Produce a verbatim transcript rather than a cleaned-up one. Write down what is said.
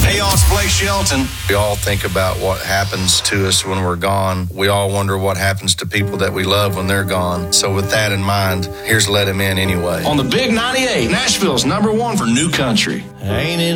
Hey, y'all, it's Blake Shelton. We all think about what happens to us when we're gone. We all wonder what happens to people that we love when they're gone. So with that in mind, here's Let Him In Anyway. On the Big ninety-eight, Nashville's number one for new country. Ain't it